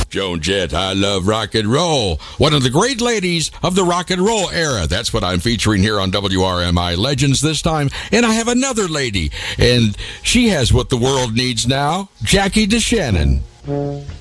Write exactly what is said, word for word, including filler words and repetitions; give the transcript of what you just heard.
Joan Jett, I love rock and roll. One of the great ladies of the rock and roll era. That's what I'm featuring here on W R M I Legends this time. And I have another lady, and she has what the world needs now, Jackie DeShannon.